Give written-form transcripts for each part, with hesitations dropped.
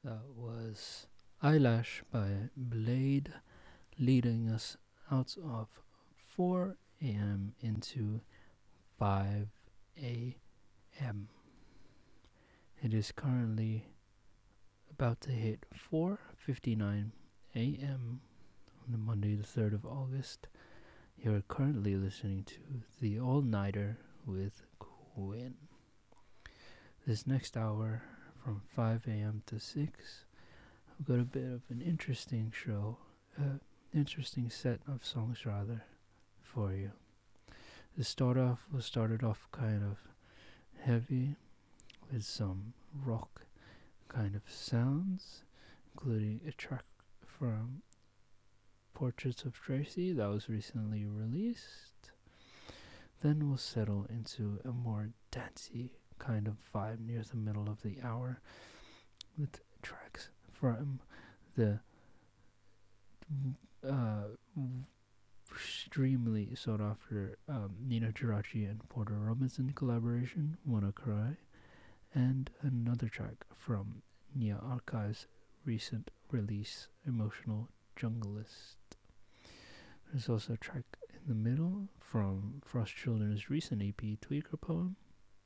That was Eyelash by Blade, leading us out of 4 a.m. into 5 a.m. It is currently about to hit 4:59 a.m. on the Monday, the 3rd of August. You're currently listening to The All Nighter with Quinn. This next hour, from 5 a.m. to 6, I've got a bit of an interesting show, interesting set of songs rather, for you. We started off kind of heavy with some rock kind of sounds, including a track from Portraits of Tracy that was recently released. Then we'll settle into a more dancey kind of vibe near the middle of the hour with tracks from the extremely sought after Nina Geraci and Porter Robinson collaboration, Wanna Cry, and another track from Nia Archive's recent release, Emotional Junglist. There's also a track in the middle from Frost Children's recent EP, Tweaker Poem,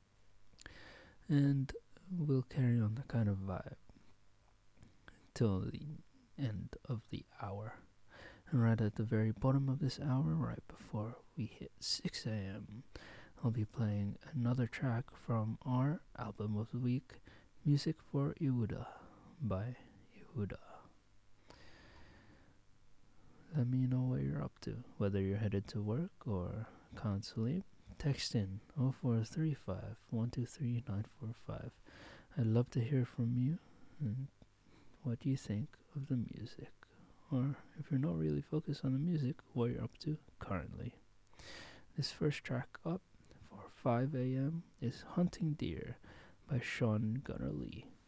and we'll carry on that kind of vibe till the end of the hour. And right at the very bottom of this hour, right before we hit 6 a.m., I'll be playing another track from our album of the week, Music for Yehuda by Yehuda. Let me know what you're up to, whether you're headed to work or can't sleep. Text in 0435 123 945. I'd love to hear from you and what you think of the music. Or if you're not really focused on the music, what you're up to currently. This first track up for 5 a.m. is Hunting Deer by Sean Gunnerly.